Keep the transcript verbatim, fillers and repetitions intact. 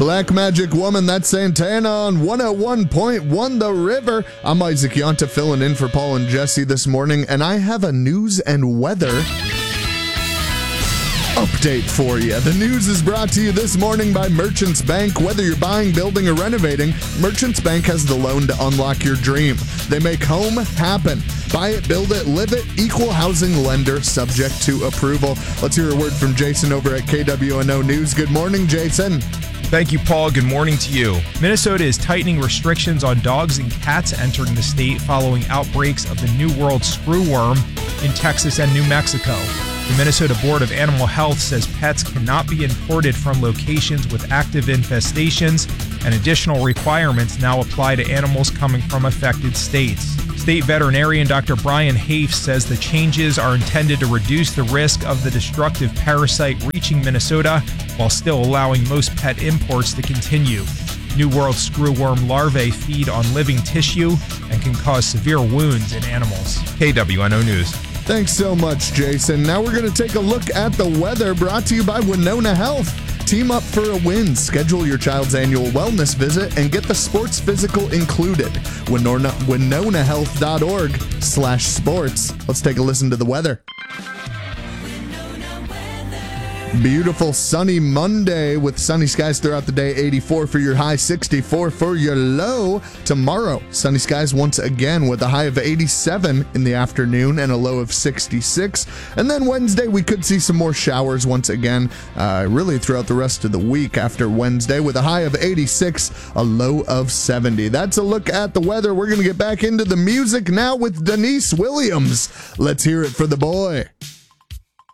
Black Magic Woman, that's Santana on one oh one point one The River. I'm Isaac Yonta filling in for Paul and Jesse this morning, and I have a news and weather update for you. The news is brought to you this morning by Merchants Bank. Whether you're buying, building, or renovating, Merchants Bank has the loan to unlock your dream. They make home happen. Buy it, build it, live it. Equal housing lender, subject to approval. Let's hear a word from Jason over at K W N O News. Good morning, Jason. Thank you, Paul. Good morning to you. Minnesota is tightening restrictions on dogs and cats entering the state following outbreaks of the New World screwworm in Texas and New Mexico. The Minnesota Board of Animal Health says pets cannot be imported from locations with active infestations, and additional requirements now apply to animals coming from affected states. State veterinarian Doctor Brian Hafe says the changes are intended to reduce the risk of the destructive parasite reaching Minnesota while still allowing most pet imports to continue. New World screwworm larvae feed on living tissue and can cause severe wounds in animals. K W N O News. Thanks so much, Jason. Now we're going to take a look at the weather, brought to you by Winona Health. Team up for a win. Schedule your child's annual wellness visit and get the sports physical included. Winona, winona health dot org slash sports. Let's take a listen to the weather. Beautiful sunny Monday with sunny skies throughout the day. eighty-four for your high, sixty-four for your low. Tomorrow, sunny skies once again with a high of eighty-seven in the afternoon and a low of sixty-six. And then Wednesday, we could see some more showers once again, uh, really throughout the rest of the week after Wednesday with a high of eighty-six, a low of seventy. That's a look at the weather. We're going to get back into the music now with Denise Williams. Let's hear it for the boy.